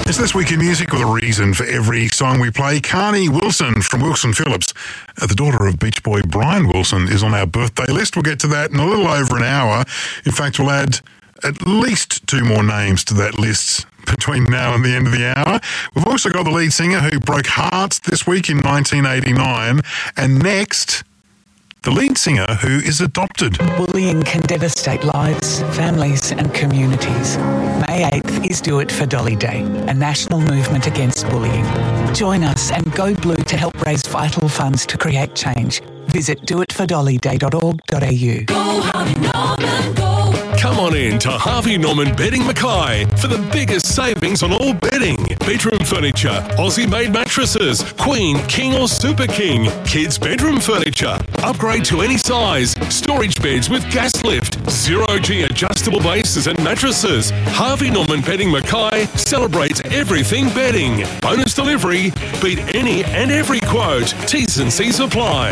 It's This Week in Music with a reason for every song we play. Carney Wilson from Wilson Phillips, the daughter of Beach Boy Brian Wilson, is on our birthday list. We'll get to that in a little over an hour. In fact, we'll add at least 2 more names to that list between now and the end of the hour. We've also got the lead singer who broke hearts this week in 1989. And next, the lead singer who is adopted. Bullying can devastate lives, families and communities. May 8th is Do It for Dolly Day, a national movement against bullying. Join us and go blue to help raise vital funds to create change. Visit doitfordollyday.org.au. Go Harvey Norman, go! Come on in to Harvey Norman Bedding Mackay for the biggest savings on all bedding. Bedroom furniture, Aussie-made mattresses, Queen, King or Super King, kids' bedroom furniture, upgrade to any size, storage beds with gas lift, 0G adjustable bases and mattresses. Harvey Norman Bedding Mackay celebrates everything bedding. Bonus delivery, beat any and every quote. T's and C's apply.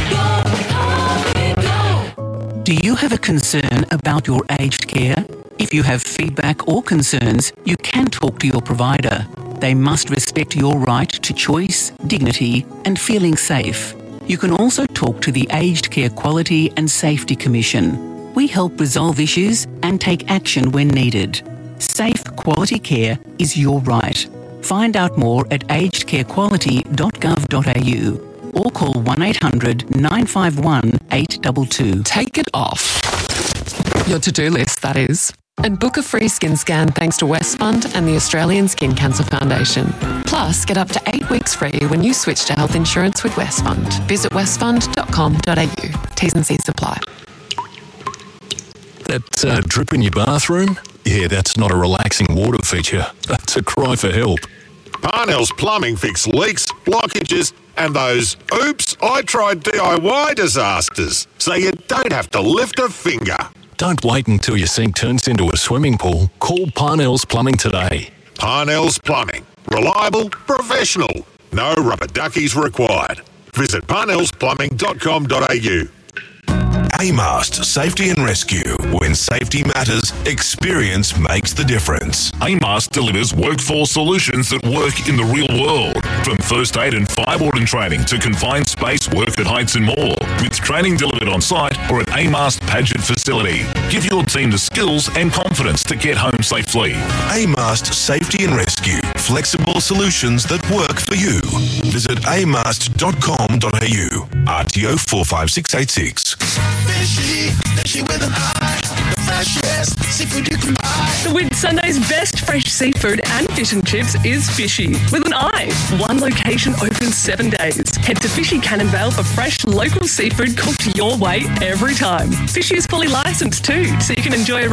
Do you have a concern about your aged care? If you have feedback or concerns, you can talk to your provider. They must respect your right to choice, dignity, and feeling safe. You can also talk to the Aged Care Quality and Safety Commission. We help resolve issues and take action when needed. Safe, quality care is your right. Find out more at agedcarequality.gov.au. or call 1-800-951-822. Take it off. Your to-do list, that is. And book a free skin scan thanks to Westfund and the Australian Skin Cancer Foundation. Plus, get up to 8 weeks free when you switch to health insurance with Westfund. Visit westfund.com.au. T's and C's apply. That drip in your bathroom? Yeah, that's not a relaxing water feature. That's a cry for help. Parnell's Plumbing fix leaks, blockages, and those oops, I tried DIY disasters, so you don't have to lift a finger. Don't wait until your sink turns into a swimming pool. Call Parnell's Plumbing today. Parnell's Plumbing. Reliable, professional. No rubber duckies required. Visit parnellsplumbing.com.au. AMAST Safety and Rescue. When safety matters, experience makes the difference. AMAST delivers workforce solutions that work in the real world. From first aid and fire warden training to confined space, work at heights and more. With training delivered on site or at AMAST Paget facility. Give your team the skills and confidence to get home safely. AMAST Safety and Rescue. Flexible solutions that work for you. Visit amast.com.au. RTO 45686. Fishy with an eye. The freshest seafood you can buy. With Sunday's best fresh seafood and fish and chips is Fishy with an eye. One location open 7 days. Head to Fishy Cannonvale for fresh local seafood cooked your way every time. Fishy is fully licensed too, so you can enjoy